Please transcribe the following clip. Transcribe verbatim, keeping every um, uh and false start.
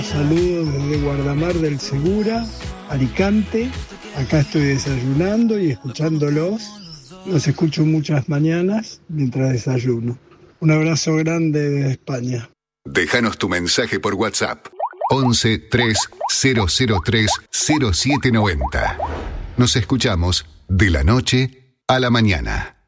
Saludos desde Guardamar del Segura, Alicante. Acá estoy desayunando y escuchándolos. Los escucho muchas mañanas mientras desayuno. Un abrazo grande desde España. Déjanos tu mensaje por WhatsApp. once tres cero cero tres cero siete noventa. Nos escuchamos de la noche a la mañana.